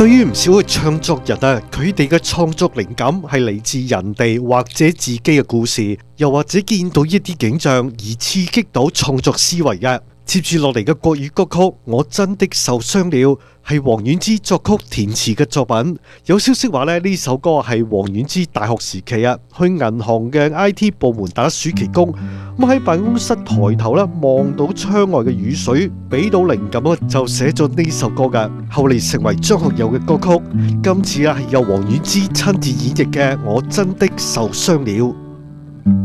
對於唔少嘅唱作人啊，佢哋嘅創作靈感係嚟自人哋或者自己嘅故事，又或者見到一啲景象而刺激到創作思維嘅。接住落嚟嘅國語歌曲《我真的受傷了》係王菀之作曲填詞嘅作品。有消息話呢首歌係王菀之大學時期去銀行嘅 IT 部門打暑期工，咁喺辦公室抬頭望到窗外嘅雨水，俾到靈感就寫咗呢首歌嘅。後嚟成為張學友嘅歌曲。今次係由王菀之親自演繹嘅《我真的受傷了》。